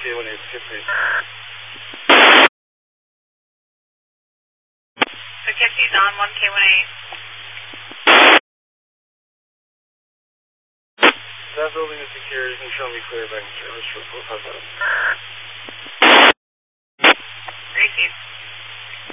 1K18, skip please. Poughkeepsie's on 1K18. That building is secure. You can show me clear back in service for 457.